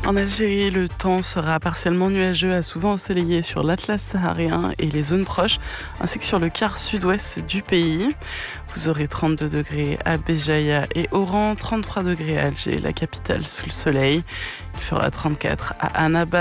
En Algérie, le temps sera partiellement nuageux à souvent ensoleillé sur l'Atlas saharien et les zones proches, ainsi que sur le quart sud-ouest du pays. Vous aurez 32 degrés à Béjaïa et Oran, 33 degrés à Alger, la capitale sous le soleil. Il fera 34 à Annaba.